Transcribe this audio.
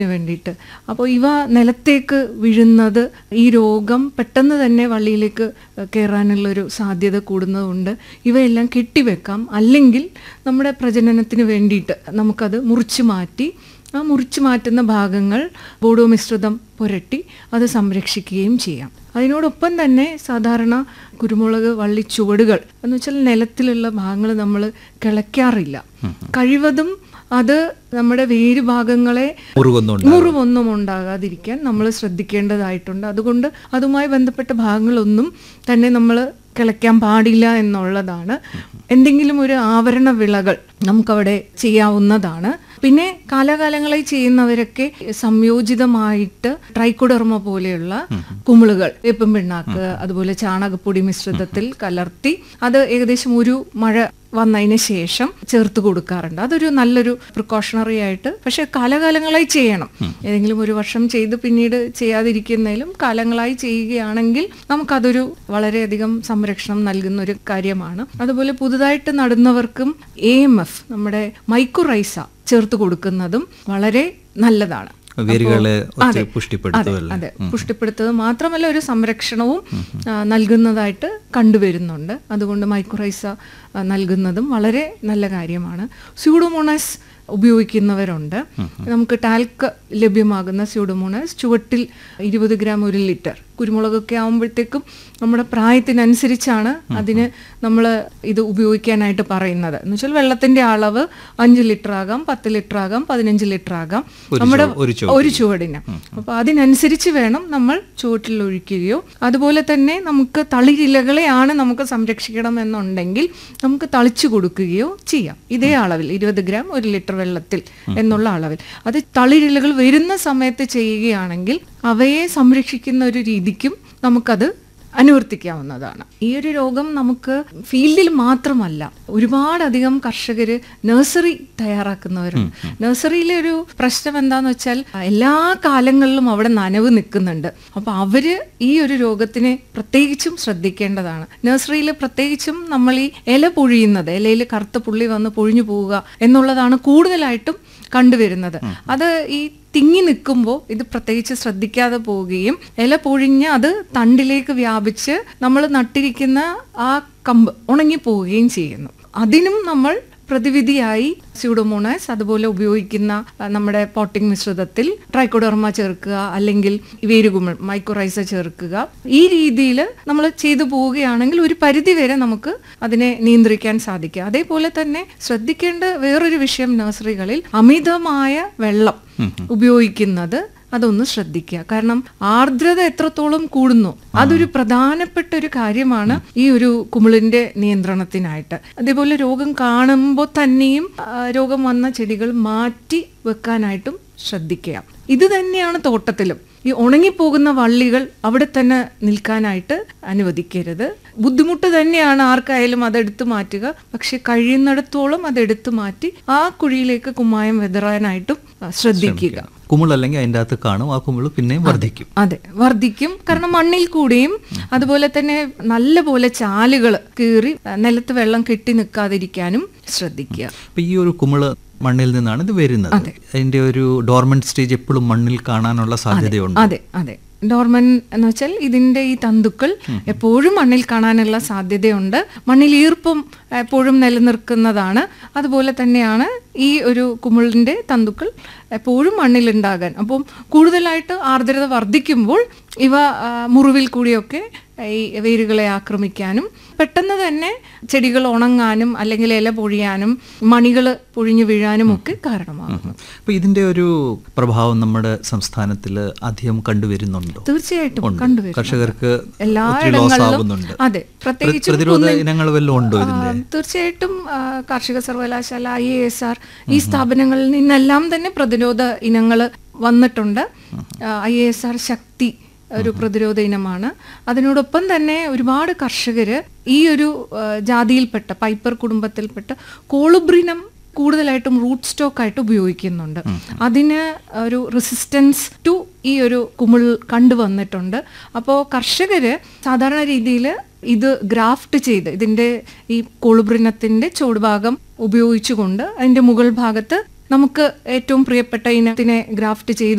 വേണ്ടിയിട്ട്. അപ്പോൾ ഇവ നിലത്തേക്ക് വീഴുന്നത് ഈ രോഗം പെട്ടെന്ന് തന്നെ വള്ളിയിലേക്ക് കയറാനുള്ളൊരു സാധ്യത കൂടുന്നതുകൊണ്ട് ഇവയെല്ലാം കെട്ടിവെക്കാം. അല്ലെങ്കിൽ നമ്മുടെ പ്രജനനത്തിന് വേണ്ടിയിട്ട് നമുക്കത് മുറിച്ചു മാറ്റി ആ മുറിച്ചു മാറ്റുന്ന ഭാഗങ്ങൾ ബോഡോ മിശ്രിതം പുരട്ടി അത് സംരക്ഷിക്കുകയും ചെയ്യാം. അതിനോടൊപ്പം തന്നെ സാധാരണ കുരുമുളക് വള്ളി ചുവടുകൾ എന്ന് വെച്ചാൽ നിലത്തിലുള്ള ഭാഗങ്ങൾ നമ്മൾ കിളയ്ക്കാറില്ല. കഴിവതും അത് നമ്മുടെ വേര് ഭാഗങ്ങളെ മുറിവൊന്നും ഉണ്ടാകാതിരിക്കാൻ നമ്മൾ ശ്രദ്ധിക്കേണ്ടതായിട്ടുണ്ട്. അതുകൊണ്ട് അതുമായി ബന്ധപ്പെട്ട ഭാഗങ്ങളൊന്നും തന്നെ നമ്മൾ കിളയ്ക്കാൻ പാടില്ല എന്നുള്ളതാണ്. എന്തെങ്കിലും ഒരു ആവരണ വിളകൾ നമുക്കവിടെ ചെയ്യാവുന്നതാണ്. പിന്നെ കാലാകാലങ്ങളായി ചെയ്യുന്നവരൊക്കെ സംയോജിതമായിട്ട് ട്രൈക്കോഡെർമ പോലെയുള്ള കുമിളുകൾ, വേപ്പും പിണ്ണാക്ക്, അതുപോലെ ചാണകപ്പൊടി മിശ്രിതത്തിൽ കലർത്തി അത് ഏകദേശം ഒരു മഴ വന്നതിന് ശേഷം ചേർത്ത് കൊടുക്കാറുണ്ട്. അതൊരു നല്ലൊരു പ്രിക്കോഷണറി ആയിട്ട്, പക്ഷെ കാലാകാലങ്ങളായി ചെയ്യണം. ഏതെങ്കിലും ഒരു വർഷം ചെയ്ത് പിന്നീട് ചെയ്യാതിരിക്കുന്നതിലും കാലങ്ങളായി ചെയ്യുകയാണെങ്കിൽ നമുക്കതൊരു വളരെയധികം സംരക്ഷണം നൽകുന്ന ഒരു കാര്യമാണ്. അതുപോലെ പുതുതായിട്ട് നടുന്നവർക്കും AMF, നമ്മുടെ മൈക്കോറൈസ ചേർത്ത് കൊടുക്കുന്നതും വളരെ നല്ലതാണ്. അതെ, പുഷ്ടിപ്പെടുത്തുന്നത് മാത്രമല്ല ഒരു സംരക്ഷണവും നൽകുന്നതായിട്ട് കണ്ടുവരുന്നുണ്ട്. അതുകൊണ്ട് മൈക്കോറൈസ നൽകുന്നതും വളരെ നല്ല കാര്യമാണ്. സ്യൂഡോമോണാസ് ഉപയോഗിക്കുന്നവരുണ്ട്. നമുക്ക് ടാൽക്ക് ലഭ്യമാകുന്ന സ്യൂഡോമോണാസ് ചുവട്ടിൽ 20 ഗ്രാം 1 ലിറ്റർ. കുരുമുളകൊക്കെ ആകുമ്പോഴത്തേക്കും നമ്മുടെ പ്രായത്തിനനുസരിച്ചാണ് അതിന് നമ്മൾ ഇത് ഉപയോഗിക്കാനായിട്ട് പറയുന്നത്. എന്ന് വെച്ചാൽ വെള്ളത്തിന്റെ അളവ് 5 ലിറ്റർ ആകാം, 10 ലിറ്റർ ആകാം, 15 ലിറ്റർ ആകാം നമ്മുടെ ഒരു ചുവടിന്. അപ്പോൾ അതിനനുസരിച്ച് വേണം നമ്മൾ ചുവട്ടിൽ ഒഴിക്കുകയോ. അതുപോലെ തന്നെ നമുക്ക് തളിരിലകളെയാണ് നമുക്ക് സംരക്ഷിക്കണം എന്നുണ്ടെങ്കിൽ നമുക്ക് തളിച്ചു കൊടുക്കുകയോ ചെയ്യാം. ഇതേ അളവിൽ 20 ഗ്രാം 1 ലിറ്റർ വെള്ളത്തിൽ എന്നുള്ള അളവിൽ. അത് തളിരിലകൾ വരുന്ന സമയത്ത് ചെയ്യുകയാണെങ്കിൽ അവയെ സംരക്ഷിക്കുന്ന ഒരു രീതിക്കും നമുക്കത് അനുവർത്തിക്കാവുന്നതാണ്. ഈ ഒരു രോഗം നമുക്ക് ഫീൽഡിൽ മാത്രമല്ല, ഒരുപാടധികം കർഷകർ നഴ്സറി തയ്യാറാക്കുന്നവരുണ്ട്. നഴ്സറിയിലെ ഒരു പ്രശ്നം എന്താന്ന് വെച്ചാൽ എല്ലാ കാലങ്ങളിലും അവിടെ നനവ് നിൽക്കുന്നുണ്ട്. അപ്പോൾ അവര് ഈ ഒരു രോഗത്തിനെ പ്രത്യേകിച്ചും ശ്രദ്ധിക്കേണ്ടതാണ്. നഴ്സറിയിൽ പ്രത്യേകിച്ചും നമ്മൾ ഈ ഇല പൊഴിയുന്നത്, ഇലയിൽ കറുത്ത പുള്ളി വന്ന് പൊഴിഞ്ഞു പോവുക എന്നുള്ളതാണ് കൂടുതലായിട്ടും കണ്ടുവരുന്നത്. അത് ഈ തിങ്ങി നിൽക്കുമ്പോൾ ഇത് പ്രത്യേകിച്ച് ശ്രദ്ധിക്കാതെ പോവുകയും ഇല പൊഴിഞ്ഞ് അത് തണ്ടിലേക്ക് വ്യാപിച്ച് നമ്മൾ നട്ടിരിക്കുന്ന ആ കമ്പ് ഉണങ്ങിപ്പോവുകയും ചെയ്യുന്നു. അതിനും നമ്മൾ പ്രതിവിധിയായി സ്യൂഡോമോണാസ് അതുപോലെ ഉപയോഗിക്കുന്ന നമ്മുടെ പോട്ടിംഗ് മിശ്രിതത്തിൽ ട്രൈക്കോഡെർമ ചേർക്കുക, അല്ലെങ്കിൽ വേരുകുമിൾ മൈക്കോറൈസ ചേർക്കുക. ഈ രീതിയിൽ നമ്മൾ ചെയ്തു പോവുകയാണെങ്കിൽ ഒരു പരിധി വരെ നമുക്ക് അതിനെ നിയന്ത്രിക്കാൻ സാധിക്കും. അതേപോലെ തന്നെ ശ്രദ്ധിക്കേണ്ട വേറൊരു വിഷയം, നഴ്സറികളിൽ അമിതമായ വെള്ളം ഉപയോഗിക്കുന്നത് അതൊന്ന് ശ്രദ്ധിക്കുക. കാരണം ആർദ്രത എത്രത്തോളം കൂടുന്നു അതൊരു പ്രധാനപ്പെട്ട ഒരു കാര്യമാണ് ഈ ഒരു കുമിളിന്റെ നിയന്ത്രണത്തിനായിട്ട്. അതേപോലെ രോഗം കാണുമ്പോൾ തന്നെയും രോഗം വന്ന ചെടികൾ മാറ്റി വെക്കാനായിട്ടും ശ്രദ്ധിക്കുക. ഇത് തന്നെയാണ് തോട്ടത്തിലും. ഈ ഉണങ്ങിപ്പോകുന്ന വള്ളികൾ അവിടെ തന്നെ നിൽക്കാനായിട്ട് അനുവദിക്കരുത്. ബുദ്ധിമുട്ട് തന്നെയാണ് ആർക്കായാലും അതെടുത്ത് മാറ്റുക. പക്ഷെ കഴിയുന്നിടത്തോളം അതെടുത്ത് മാറ്റി ആ കുഴിയിലേക്ക് കുമ്മായം വിതറാനായിട്ടും ശ്രദ്ധിക്കുക. കുമിളല്ലെങ്കിൽ അതിൻ്റെ അകത്ത് കാണും, ആ കുമിള് പിന്നെയും വർദ്ധിക്കും. അതെ, വർദ്ധിക്കും. കാരണം മണ്ണിൽ കൂടെയും അതുപോലെ തന്നെ നല്ല പോലെ ചാലുകൾ കീറി നിലത്ത് വെള്ളം കെട്ടി നിൽക്കാതിരിക്കാനും ശ്രദ്ധിക്കുക. അപ്പൊ ഈ ഒരു കുമിള് മണ്ണിൽ നിന്നാണ് ഇത് വരുന്നത്. അതിന്റെ ഒരു ഡോർമെന്റ് സ്റ്റേജ് എപ്പോഴും മണ്ണിൽ കാണാനുള്ള സാധ്യതയുണ്ട്. അതെ അതെ, ഡോർമൻ എന്ന് വെച്ചാൽ ഇതിന്റെ ഈ തന്തുക്കൾ എപ്പോഴും മണ്ണിൽ കാണാനുള്ള സാധ്യതയുണ്ട്. മണ്ണിൽ ഈർപ്പം എപ്പോഴും നിലനിൽക്കുന്നതാണ്. അതുപോലെ തന്നെയാണ് ഈ ഒരു കുമിളിന്റെ തന്തുക്കൾ എപ്പോഴും മണ്ണിലുണ്ടാകാൻ. അപ്പം കൂടുതലായിട്ട് ആർദ്രത വർദ്ധിക്കുമ്പോൾ ഇവ മുറിവിൽ കൂടിയൊക്കെ ഈ വേരുകളെ ആക്രമിക്കാനും പെട്ടെന്ന് തന്നെ ചെടികൾ ഉണങ്ങാനും അല്ലെങ്കിൽ ഇല പൊഴിയാനും മണികൾ പൊഴിഞ്ഞു വീഴാനും ഒക്കെ കാരണമാകും. അപ്പൊ ഇതിന്റെ ഒരു പ്രഭാവം നമ്മുടെ സംസ്ഥാനത്തിൽ അധികം കണ്ടുവരുന്നുണ്ടോ? തീർച്ചയായിട്ടും കണ്ടുവരും. കർഷകർക്ക് എല്ലായിടങ്ങളിലും. അതെ, പ്രത്യേകിച്ച് പ്രതിരോധ ഇനങ്ങൾ വല്ലതും ഉണ്ടോ? തീർച്ചയായിട്ടും കാർഷിക സർവകലാശാല, IASR ഈ സ്ഥാപനങ്ങളിൽ നിന്നെല്ലാം തന്നെ പ്രതിരോധ ഇനങ്ങൾ വന്നിട്ടുണ്ട്. IASR ശക്തി ഒരു പ്രതിരോധ ഇനമാണ്. അതിനോടൊപ്പം തന്നെ ഒരുപാട് കർഷകർ ഈ ഒരു ജാതിയിൽപ്പെട്ട പൈപ്പർ കുടുംബത്തിൽപ്പെട്ട കോളുബ്രിനം കൂടുതലായിട്ടും റൂട്ട് സ്റ്റോക്ക് ആയിട്ട് ഉപയോഗിക്കുന്നുണ്ട്. അതിന് ഒരു റെസിസ്റ്റൻസ് ടു ഈ ഒരു കുമിൾ കണ്ടുവന്നിട്ടുണ്ട്. അപ്പോൾ കർഷകര് സാധാരണ രീതിയിൽ ഇത് ഗ്രാഫ്റ്റ് ചെയ്ത് ഇതിന്റെ ഈ കോളുബ്രിനത്തിന്റെ ചുവടുഭാഗം ഉപയോഗിച്ചുകൊണ്ട് അതിന്റെ മുകൾ ഭാഗത്ത് നമുക്ക് ഏറ്റവും പ്രിയപ്പെട്ട ഇനത്തിനെ ഗ്രാഫ്റ്റ് ചെയ്ത്